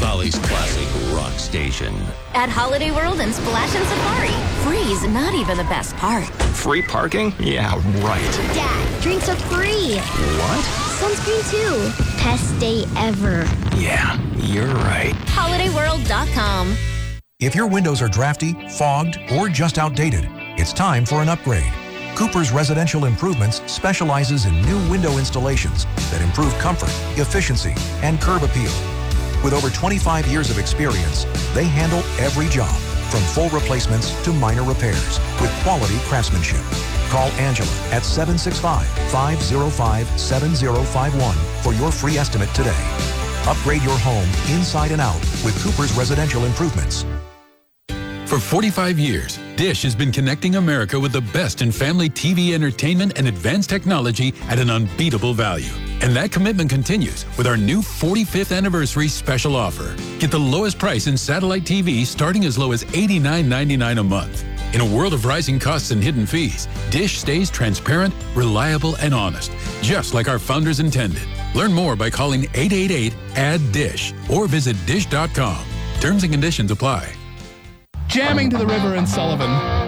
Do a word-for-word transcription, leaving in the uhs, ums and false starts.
Valley's classic rock station. At Holiday World and Splash and Safari, free's not even the best part. Free parking? Yeah, right. Dad, drinks are free. What? Sunscreen too. Best day ever. Yeah, you're right. holiday world dot com. If your windows are drafty, fogged, or just outdated, it's time for an upgrade. Cooper's Residential Improvements specializes in new window installations that improve comfort, efficiency, and curb appeal. With over twenty-five years of experience, they handle every job, from full replacements to minor repairs, with quality craftsmanship. Call Angela at seven six five, five zero five, seven zero five one for your free estimate today. Upgrade your home inside and out with Cooper's Residential Improvements. For forty-five years, Dish has been connecting America with the best in family T V entertainment and advanced technology at an unbeatable value. And that commitment continues with our new forty-fifth anniversary special offer. Get the lowest price in satellite T V starting as low as eighty-nine ninety-nine a month. In a world of rising costs and hidden fees, Dish stays transparent, reliable, and honest, just like our founders intended. Learn more by calling eight eight eight, A D D I S H or visit dish dot com. Terms and conditions apply. Jamming to the river in Sullivan.